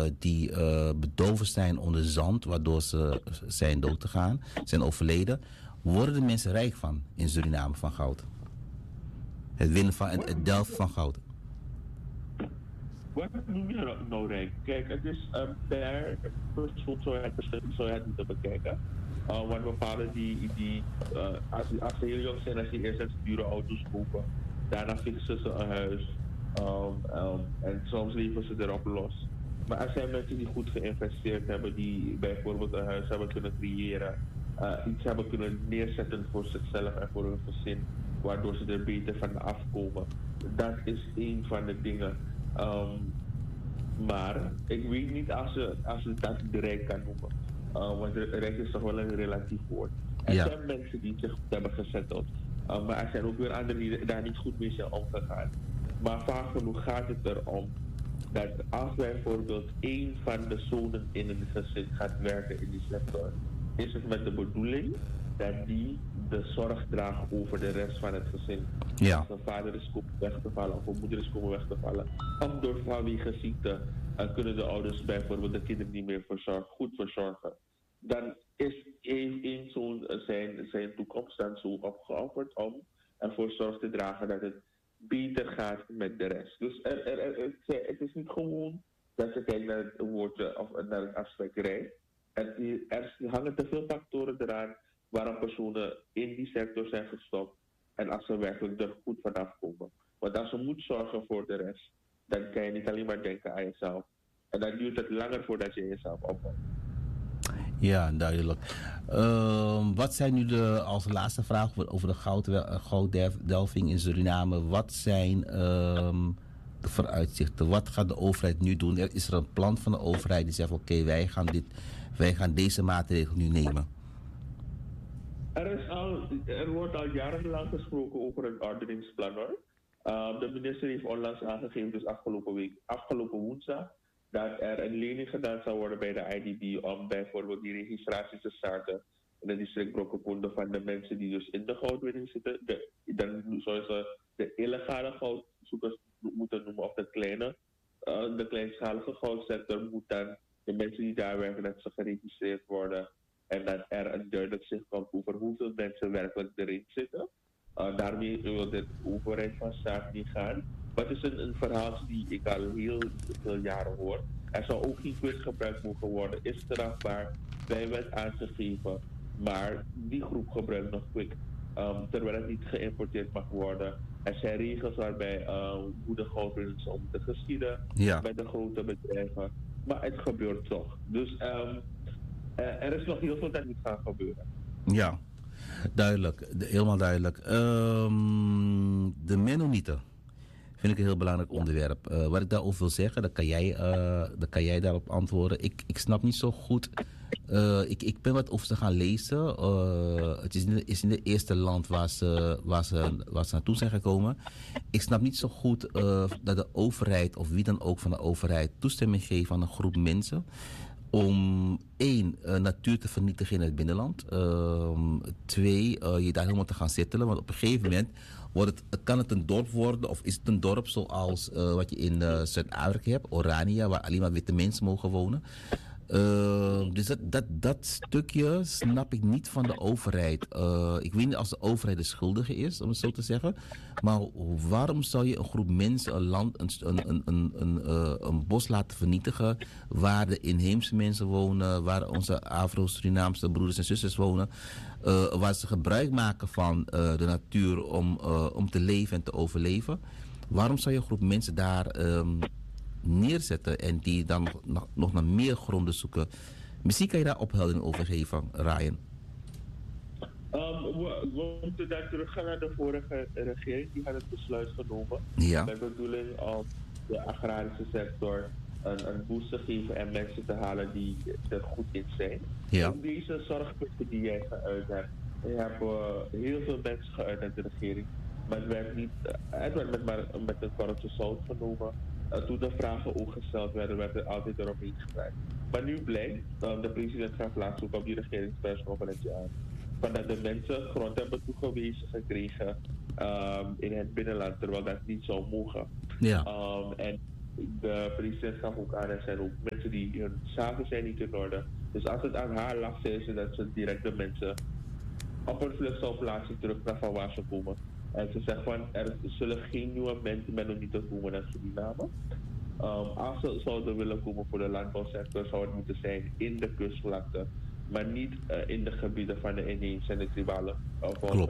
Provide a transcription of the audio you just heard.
die bedolven zijn onder zand, waardoor ze zijn dood te gaan, zijn overleden. Worden de mensen rijk van in Suriname van goud? Het winnen van het delven van goud. Wat noem je nou rijk? Kijk, het is per persoon zou je het moeten bekijken. Want bepaalde als ze heel jong zijn, als je eerst eens dure auto's kopen, daarna fixen ze een huis en soms leven ze erop los. Maar er zijn mensen die goed geïnvesteerd hebben, die bijvoorbeeld een huis hebben kunnen creëren, iets hebben kunnen neerzetten voor zichzelf en voor hun gezin, waardoor ze er beter van afkomen. Dat is een van de dingen. Maar ik weet niet als ze dat de rijk kan noemen. Want de rijk is toch wel een relatief woord. Er zijn mensen die zich goed hebben gezetteld. Maar er zijn ook weer anderen die daar niet goed mee zijn omgegaan. Maar vaak genoeg gaat het erom dat als bijvoorbeeld één van de zonen in een gezin gaat werken in die sector, is het met de bedoeling dat die de zorg draagt over de rest van het gezin. Ja. Als een vader is komen weg te vallen of een moeder is komen weg te vallen, of door vanwege ziekte, kunnen de ouders bijvoorbeeld de kinderen niet meer goed verzorgen. Dan is één zoon zijn toekomst dan zo opgeofferd om ervoor zorg te dragen dat het beter gaat met de rest. Dus het is niet gewoon dat je kijkt naar het woordje of naar het afsprakerij. Er hangen te veel factoren eraan waarom personen in die sector zijn gestopt en als ze werkelijk er goed vanaf komen. Want als je moet zorgen voor de rest, dan kan je niet alleen maar denken aan jezelf. En dan duurt het langer voordat je jezelf opbouwt. Ja, duidelijk. Wat zijn nu als laatste vraag over de gouddelving in Suriname? Wat zijn de vooruitzichten? Wat gaat de overheid nu doen? Is er een plan van de overheid die zegt: oké, wij gaan deze maatregelen nu nemen? Er wordt al jarenlang gesproken over een ordeningsplan, hoor. De minister heeft onlangs aangegeven, dus afgelopen woensdag, dat er een lening gedaan zou worden bij de IDB om bijvoorbeeld die registratie te starten in het district Brokkeponde van de mensen die dus in de goudwinning zitten. Dan zoals ze de illegale goudzoekers moeten noemen, of de kleinschalige goudsector moet dan de mensen die daar werken, dat ze geregistreerd worden. En dat er een duidelijk zicht komt over hoeveel mensen werkelijk erin zitten. Daarmee wil de overheid van zaak niet gaan. Maar het is een verhaal die ik al heel veel jaren hoor. Er zou ook geen quick gebruikt mogen worden. Is strafbaar bij wet aangegeven. Maar die groep gebruikt nog quick. Terwijl het niet geïmporteerd mag worden. Er zijn regels waarbij hoe de goudwinning zou moeten geschieden. Ja. Bij de grote bedrijven. Maar het gebeurt toch. Dus er is nog heel veel dat niet gaat gebeuren. Ja, duidelijk. Helemaal duidelijk. De Mennonieten vind ik een heel belangrijk onderwerp. Wat ik daarover wil zeggen, dan kan jij daarop antwoorden. Ik snap niet zo goed. Ik ben wat over te gaan lezen. Het is in de eerste land waar ze naartoe zijn gekomen. Ik snap niet zo goed dat de overheid, of wie dan ook van de overheid, toestemming geeft aan een groep mensen om natuur te vernietigen in het binnenland. 2, je daar helemaal te gaan settelen. Want op een gegeven moment kan het een dorp worden, of is het een dorp zoals wat je in Zuid-Afrika hebt, Orania, waar alleen maar witte mensen mogen wonen. Dus dat stukje snap ik niet van de overheid. Ik weet niet als de overheid de schuldige is, om het zo te zeggen. Maar waarom zou je een groep mensen, een land, een bos laten vernietigen, waar de inheemse mensen wonen, waar onze Afro-Surinaamse broeders en zusters wonen, waar ze gebruik maken van de natuur om te leven en te overleven? Waarom zou je een groep mensen daar neerzetten en die dan nog naar meer gronden zoeken? Misschien kan je daar opheldering over geven, Ryan. We moeten daar teruggaan naar de vorige regering. Die had het besluit genomen. Ja. Met de bedoeling om de agrarische sector een boost te geven en mensen te halen die er goed in zijn. Ja. Ook deze zorgpunten die jij geuit hebt. Je hebt heel veel mensen geuit uit de regering. Maar het werd met een korreltje zout genomen. Toen de vragen ook gesteld werden, werd er altijd eromheen gedraaid. Maar nu blijkt, de president gaf laatst ook op die regeringspersconferentie aan, van dat de mensen grond hebben toegewezen gekregen in het binnenland, terwijl dat niet zou mogen. Ja. En de president gaf ook aan, er zijn ook mensen die hun zaken zijn niet in orde. Dus als het aan haar lag, zei ze dat ze direct de mensen op een vlucht zou plaatsen terug naar van waar ze komen. En ze zegt van er zullen geen nieuwe mensen Mennonieten komen naar Suriname. Als ze zouden willen komen voor de landbouwsector, zou het moeten zijn in de kustvlakte, maar niet in de gebieden van de inheemse en de tribale volkeren. Klopt.